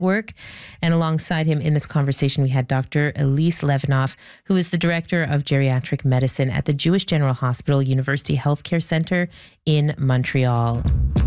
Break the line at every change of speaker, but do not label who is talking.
work. And alongside him in this conversation, we had Dr. Elise Levinoff, who is the Director of Geriatric Medicine at the Jewish General Hospital University Healthcare Centre in Montreal.